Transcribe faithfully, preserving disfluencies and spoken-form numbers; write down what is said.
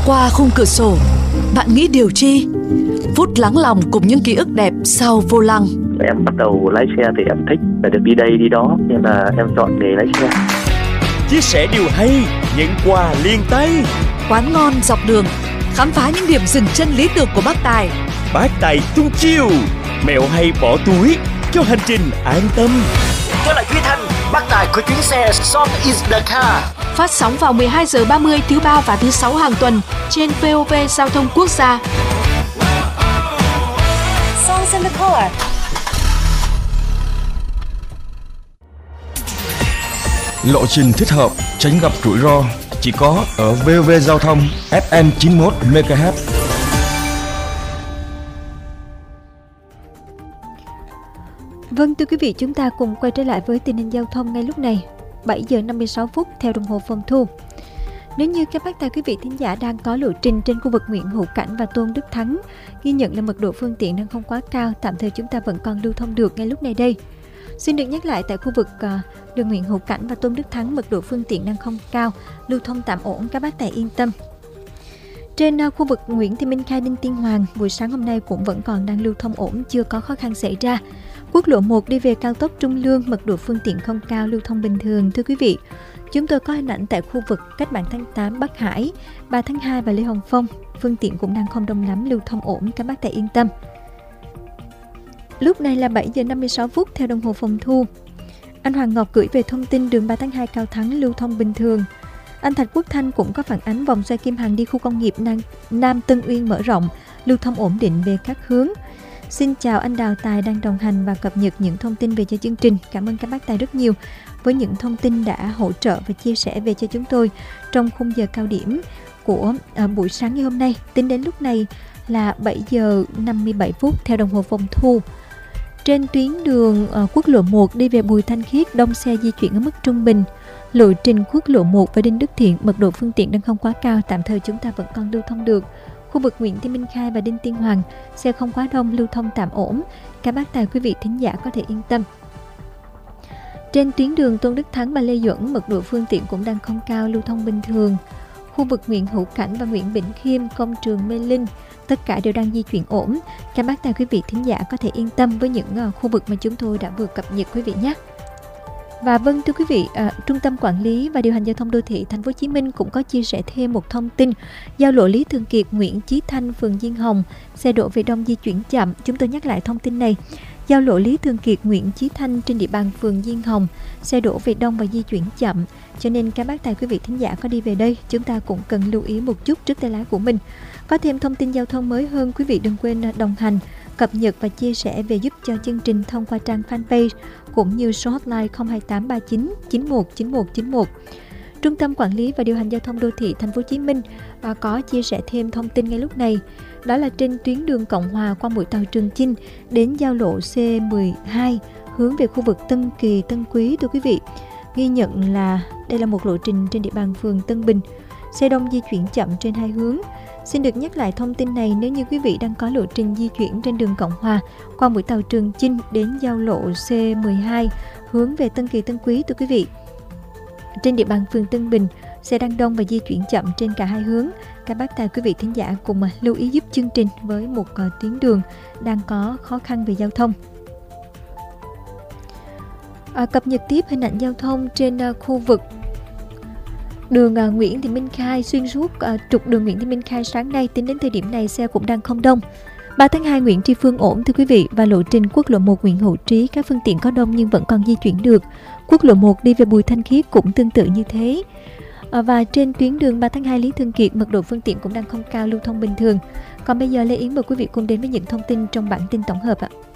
Qua khung cửa sổ, bạn nghĩ điều chi? Phút lắng lòng cùng những ký ức đẹp sau vô lăng. Em bắt đầu lái xe thì em thích phải được đi đây đi đó, nên là em chọn nghề lái xe. Chia sẻ điều hay, nhận quà liền tay. Quán ngon dọc đường, khám phá những điểm dừng chân lý tưởng của bác Tài. Bác Tài tung chiêu, mẹo hay bỏ túi cho hành trình an tâm. Tôi là Duy Thanh, bác Tài của chuyến xe Song is the car. Phát sóng vào mười hai giờ ba mươi thứ ba và thứ sáu hàng tuần trên vê o vê Giao thông Quốc gia. Songs in the car. Lộ trình thích hợp, tránh gặp rủi ro chỉ có ở vê o vê Giao thông ép em chín mươi mốt mê ga héc. Vâng, thưa quý vị, chúng ta cùng quay trở lại với tình hình giao thông ngay lúc này, bảy giờ năm mươi sáu phút theo đồng hồ phòng thu. Nếu như các bác tài quý vị thính giả đang có lộ trình trên khu vực Nguyễn Hữu Cảnh và Tôn Đức Thắng, ghi nhận là mật độ phương tiện đang không quá cao, tạm thời chúng ta vẫn còn lưu thông được ngay lúc này đây. Xin được nhắc lại, tại khu vực uh, đường Nguyễn Hữu Cảnh và Tôn Đức Thắng, mật độ phương tiện đang không cao, lưu thông tạm ổn, các bác tài yên tâm. Trên uh, khu vực Nguyễn Thị Minh Khai, Đinh Tiên Hoàng, buổi sáng hôm nay cũng vẫn còn đang lưu thông ổn, chưa có khó khăn xảy ra. Quốc lộ một đi về cao tốc Trung Lương, mật độ phương tiện không cao, lưu thông bình thường. Thưa quý vị, chúng tôi có hình ảnh tại khu vực Cách mạng tháng tám, Bắc Hải, ba tháng hai và Lê Hồng Phong, phương tiện cũng đang không đông lắm, lưu thông ổn, các bác tài yên tâm. Lúc này là bảy giờ năm mươi sáu phút theo đồng hồ phòng thu. Anh Hoàng Ngọc gửi về thông tin đường ba tháng hai Cao Thắng lưu thông bình thường. Anh Thạch Quốc Thanh cũng có phản ánh vòng xoay Kim Hằng đi khu công nghiệp Nam, Nam Tân Uyên mở rộng, lưu thông ổn định về các hướng. Xin chào anh Đào Tài đang đồng hành và cập nhật những thông tin về cho chương trình. Cảm ơn các bác tài rất nhiều với những thông tin đã hỗ trợ và chia sẻ về cho chúng tôi trong khung giờ cao điểm của à, buổi sáng ngày hôm nay. Tính đến lúc này là bảy giờ năm mươi bảy phút theo đồng hồ phòng thu. Trên tuyến đường uh, quốc lộ một đi về Bùi Thanh Khiết, đông xe di chuyển ở mức trung bình. Lộ trình quốc lộ một và Đinh Đức Thiện, mật độ phương tiện đang không quá cao, tạm thời chúng ta vẫn còn lưu thông được. Khu vực Nguyễn Thị Minh Khai và Đinh Tiên Hoàng, xe không quá đông, lưu thông tạm ổn. Các bác tài quý vị thính giả có thể yên tâm. Trên tuyến đường Tôn Đức Thắng và Lê Duẩn, mật độ phương tiện cũng đang không cao, lưu thông bình thường. Khu vực Nguyễn Hữu Cảnh và Nguyễn Bỉnh Khiêm, công trường Mê Linh, tất cả đều đang di chuyển ổn. Các bác tài quý vị thính giả có thể yên tâm với những uh, khu vực mà chúng tôi đã vừa cập nhật quý vị nhé. Và vâng thưa quý vị, à, Trung tâm Quản lý và Điều hành Giao thông Đô thị Thành phố Hồ Chí Minh cũng có chia sẻ thêm một thông tin. Giao lộ Lý Thường Kiệt, Nguyễn Chí Thanh, phường Diên Hồng, xe đổ về đông di chuyển chậm. Chúng tôi nhắc lại thông tin này. Giao lộ Lý Thường Kiệt, Nguyễn Chí Thanh trên địa bàn phường Diên Hồng, xe đổ về đông và di chuyển chậm. Cho nên các bác tài quý vị thính giả có đi về đây, chúng ta cũng cần lưu ý một chút trước tay lái của mình. Có thêm thông tin giao thông mới hơn, quý vị đừng quên đồng hành, cập nhật và chia sẻ về giúp cho chương trình thông qua trang fanpage cũng như số hotline không hai tám ba chín chín một chín một chín một. Trung tâm Quản lý và Điều hành Giao thông Đô thị Thành phố Hồ Chí Minh và có chia sẻ thêm thông tin ngay lúc này. Đó là trên tuyến đường Cộng Hòa qua mũi tàu Trường Chinh đến giao lộ C mười hai hướng về khu vực Tân Kỳ, Tân Quý. Thưa quý vị, ghi nhận là đây là một lộ trình trên địa bàn phường Tân Bình. Xe đông di chuyển chậm trên hai hướng. Xin được nhắc lại thông tin này nếu như quý vị đang có lộ trình di chuyển trên đường Cộng Hòa qua mũi tàu Trường Chinh đến giao lộ C mười hai hướng về Tân Kỳ, Tân Quý. Thưa quý vị, trên địa bàn phường Tân Bình, xe đang đông và di chuyển chậm trên cả hai hướng. Các bác tài quý vị thính giả cùng lưu ý giúp chương trình với một uh, tuyến đường đang có khó khăn về giao thông. À, cập nhật tiếp hình ảnh giao thông trên uh, khu vực đường uh, Nguyễn Thị Minh Khai, xuyên suốt uh, trục đường Nguyễn Thị Minh Khai sáng nay tính đến thời điểm này xe cũng đang không đông. ba tháng hai Nguyễn Tri Phương ổn thưa quý vị, và lộ trình quốc lộ một Nguyễn Hữu Trí các phương tiện có đông nhưng vẫn còn di chuyển được. Quốc lộ một đi về Bùi Thanh Khiết cũng tương tự như thế. À, và trên tuyến đường ba tháng hai Lý Thường Kiệt, mật độ phương tiện cũng đang không cao, lưu thông bình thường. Còn bây giờ Lê Yến mời quý vị cùng đến với những thông tin trong bản tin tổng hợp ạ.